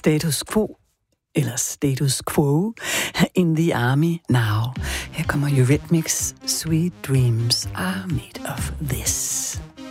status quo, eller status quo, in the army now. Her kommer Eurythmics, Sweet Dreams are made of this.